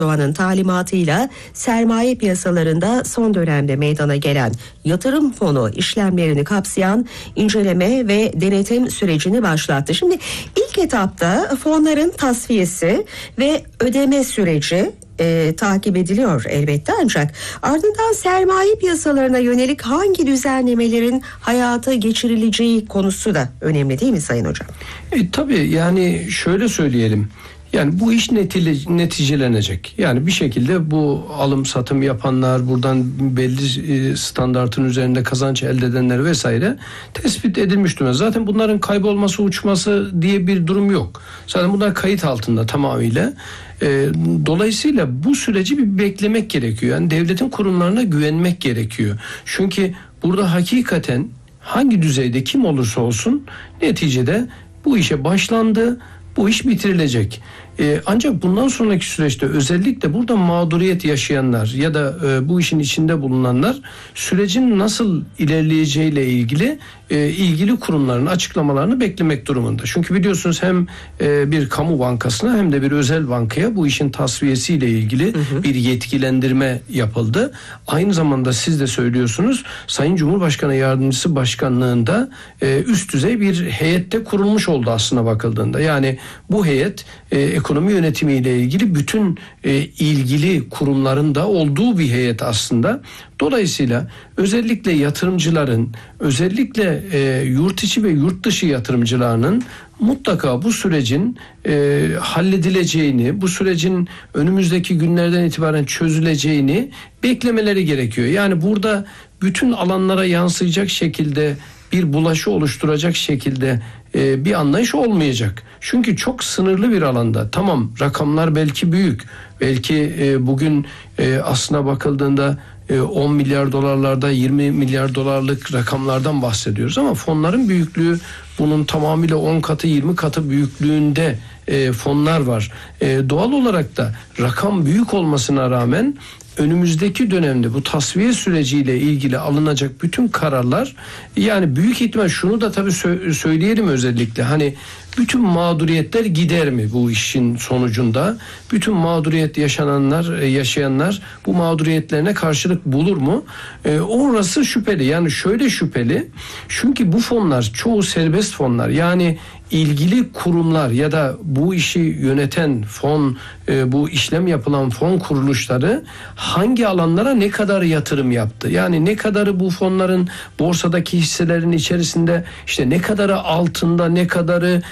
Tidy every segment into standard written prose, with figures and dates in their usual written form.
Erdoğan'ın talimatıyla sermaye piyasalarında son dönemde meydana gelen yatırım fonu işlemlerini kapsayan inceleme ve denetim sürecini başlattı. Şimdi ilk etapta fonların tasfiyesi ve ödeme süreci takip ediliyor elbette, ancak ardından sermaye piyasalarına yönelik hangi düzenlemelerin hayata geçirileceği konusu da önemli değil mi Sayın Hocam? Tabii, yani şöyle söyleyelim. Yani bu iş neticelenecek. Yani bir şekilde bu alım satım yapanlar, buradan belli standartın üzerinde kazanç elde edenler vesaire tespit edilmiş durumda. Zaten bunların kaybolması, uçması diye bir durum yok. Zaten bunlar kayıt altında tamamıyla. Dolayısıyla bu süreci bir beklemek gerekiyor. Yani devletin kurumlarına güvenmek gerekiyor. Çünkü burada hakikaten hangi düzeyde kim olursa olsun neticede bu işe başlandı. Bu iş bitirilecek. Ancak bundan sonraki süreçte özellikle burada mağduriyet yaşayanlar ya da bu işin içinde bulunanlar sürecin nasıl ilerleyeceğiyle ilgili ilgili kurumların açıklamalarını beklemek durumunda. Çünkü biliyorsunuz hem bir kamu bankasına hem de bir özel bankaya bu işin tasfiyesiyle ilgili bir yetkilendirme yapıldı. Aynı zamanda siz de söylüyorsunuz, Sayın Cumhurbaşkanı Yardımcısı Başkanlığında üst düzey bir heyette kurulmuş oldu aslına bakıldığında. Yani bu heyet ekonomi yönetimiyle ilgili bütün ilgili kurumların da olduğu bir heyet aslında. Dolayısıyla özellikle yatırımcıların, özellikle yurt içi ve yurt dışı yatırımcılarının mutlaka bu sürecin halledileceğini, bu sürecin önümüzdeki günlerden itibaren çözüleceğini beklemeleri gerekiyor. Yani burada bütün alanlara yansıyacak şekilde bir bulaşı oluşturacak şekilde bir anlayış olmayacak. Çünkü çok sınırlı bir alanda. Tamam, rakamlar belki büyük. Belki bugün aslına bakıldığında 10 milyar dolarlarda 20 milyar dolarlık rakamlardan bahsediyoruz ama fonların büyüklüğü bunun tamamıyla 10 katı 20 katı büyüklüğünde fonlar var. Doğal olarak da rakam büyük olmasına rağmen önümüzdeki dönemde bu tasfiye süreciyle ilgili alınacak bütün kararlar, yani büyük ihtimal şunu da tabii söyleyelim özellikle, hani bütün mağduriyetler gider mi bu işin sonucunda? Bütün mağduriyet yaşayanlar bu mağduriyetlerine karşılık bulur mu? Orası şüpheli. Yani şöyle şüpheli. Çünkü bu fonlar çoğu serbest fonlar. Yani ilgili kurumlar ya da bu işi yöneten fon, bu işlem yapılan fon kuruluşları hangi alanlara ne kadar yatırım yaptı? Yani ne kadarı bu fonların borsadaki hisselerin içerisinde, işte ne kadarı altında, ne kadarı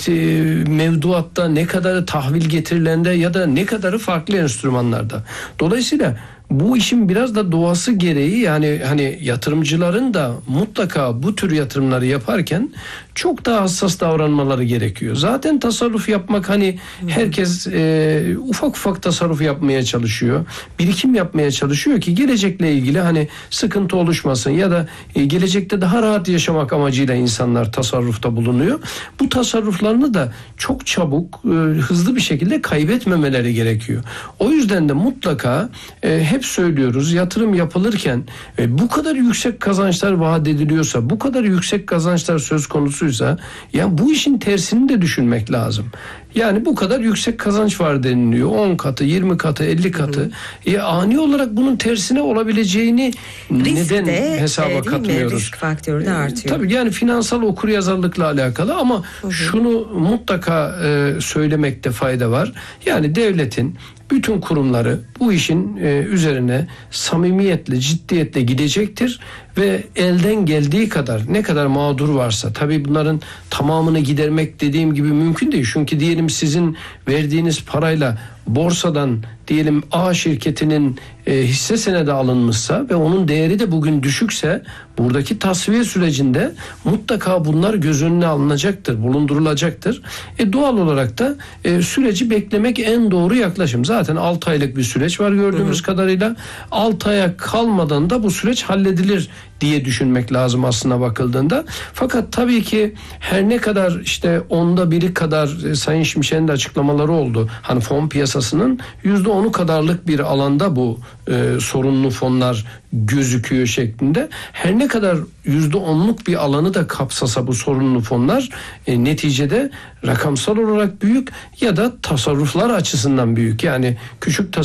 mevduatta, ne kadarı tahvil getirilerinde ya da ne kadarı farklı enstrümanlarda. Dolayısıyla bu işin biraz da doğası gereği, yani hani yatırımcıların da mutlaka bu tür yatırımları yaparken çok daha hassas davranmaları gerekiyor. Zaten tasarruf yapmak, hani herkes ufak ufak tasarruf yapmaya çalışıyor. Birikim yapmaya çalışıyor ki gelecekle ilgili hani sıkıntı oluşmasın ya da gelecekte daha rahat yaşamak amacıyla insanlar tasarrufta bulunuyor. Bu tasarruflarını da çok çabuk, hızlı bir şekilde kaybetmemeleri gerekiyor. O yüzden de mutlaka hep söylüyoruz, yatırım yapılırken bu kadar yüksek kazançlar vaat ediliyorsa, bu kadar yüksek kazançlar söz konusuysa, yani bu işin tersini de düşünmek lazım. Yani bu kadar yüksek kazanç var deniliyor. 10 katı, 20 katı, 50 katı. Ani olarak bunun tersine olabileceğini neden hesaba katmıyoruz? Risk faktörü de artıyor. Tabii, yani finansal okuryazarlıkla alakalı ama şunu mutlaka söylemekte fayda var. Yani devletin bütün kurumları bu işin üzerine samimiyetle, ciddiyetle gidecektir ve elden geldiği kadar, ne kadar mağdur varsa, tabii bunların tamamını gidermek dediğim gibi mümkün değil. Çünkü diyelim sizin verdiğiniz parayla borsadan diyelim A şirketinin hisse senedi alınmışsa ve onun değeri de bugün düşükse, buradaki tasfiye sürecinde mutlaka bunlar göz önüne alınacaktır, bulundurulacaktır. Doğal olarak da süreci beklemek en doğru yaklaşım. Zaten 6 aylık bir süreç var gördüğümüz kadarıyla. 6 aya kalmadan da bu süreç halledilir diye düşünmek lazım aslına bakıldığında. Fakat tabii ki her ne kadar işte 1/10 kadar Sayın Şimşek'in de açıklamaları oldu. Hani fon piyasasının %10'u kadarlık bir alanda bu sorunlu fonlar gözüküyor şeklinde. Her ne kadar %10'luk bir alanı da kapsasa bu sorunlu fonlar neticede rakamsal olarak büyük ya da tasarruflar açısından büyük. Yani küçük